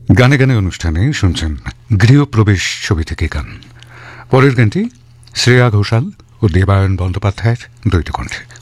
গানে গানে অনুষ্ঠানে শুনছেন গৃহপ্রবেশ ছবি থেকে গান। পরের গানটি শ্রেয়া ঘোষাল ও দেবায়ন বন্দ্যোপাধ্যায়ের দ্বৈত কণ্ঠে।